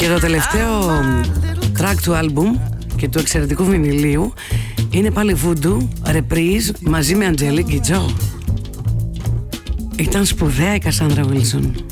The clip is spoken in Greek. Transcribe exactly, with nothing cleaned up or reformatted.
Και το τελευταίο track του άλμπουμ και του εξαιρετικού βινιλίου είναι πάλι Voodoo, reprise μαζί με Angelique Kidjo. Ήταν σπουδαία η Κασάνδρα Βίλσον.